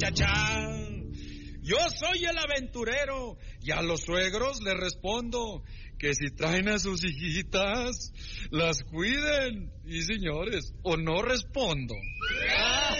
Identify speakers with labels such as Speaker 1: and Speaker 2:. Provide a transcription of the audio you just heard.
Speaker 1: Chachán. Yo soy el aventurero y a los suegros les respondo que si traen a sus hijitas, las cuiden. Y señores, o no respondo.